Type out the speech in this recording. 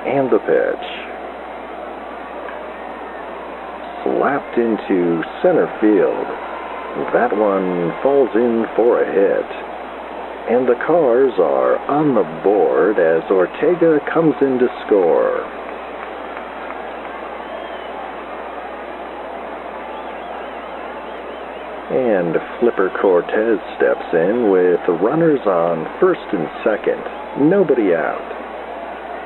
And the pitch. Slapped into center field. That one falls in for a hit. And the Cars are on the board as Ortega comes in to score. And Flipper Cortez steps in with runners on first and second, nobody out.